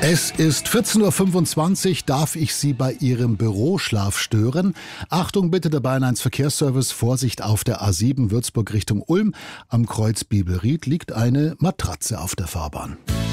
Es ist 14.25 Uhr. Darf ich Sie bei Ihrem Büroschlaf stören? Achtung bitte, der Bayern 1 Verkehrsservice. Vorsicht auf der A7 Würzburg Richtung Ulm. Am Kreuz Bibelried liegt eine Matratze auf der Fahrbahn.